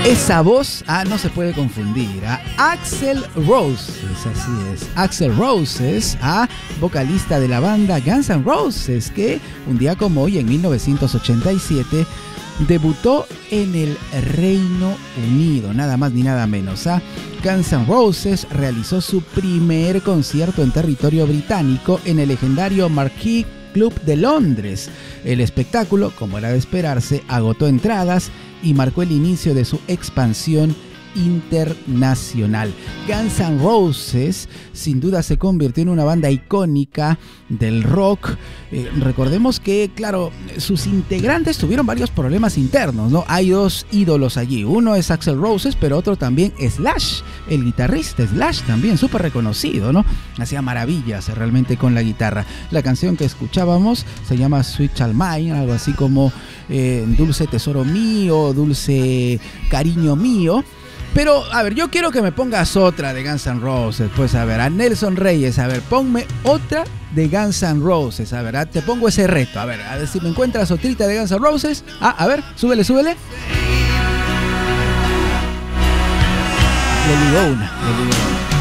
Esa voz, no se puede confundir. Axl Rose, así es. Axl Rose, vocalista de la banda Guns N' Roses, que un día como hoy, en 1987, debutó en el Reino Unido, nada más ni nada menos. Guns N' Roses realizó su primer concierto en territorio británico en el legendario Marquee Club de Londres. El espectáculo, como era de esperarse, agotó entradas y marcó el inicio de su expansión internacional. Guns N' Roses sin duda se convirtió en una banda icónica del rock. Recordemos que, claro, sus integrantes tuvieron varios problemas internos, ¿no? Hay dos ídolos allí. Uno es Axl Rose, pero otro también Slash, el guitarrista Slash, también súper reconocido, ¿no? Hacía maravillas realmente con la guitarra. La canción que escuchábamos se llama Sweet Child Mine, algo así como Dulce Tesoro Mío, Dulce Cariño Mío. Pero, a ver, yo quiero que me pongas otra de Guns N' Roses. Pues, a ver, a Nelson Reyes, a ver, ponme otra de Guns N' Roses. A ver, te pongo ese reto. A ver si me encuentras otrita de Guns N' Roses. A ver, súbele. Le ligó una.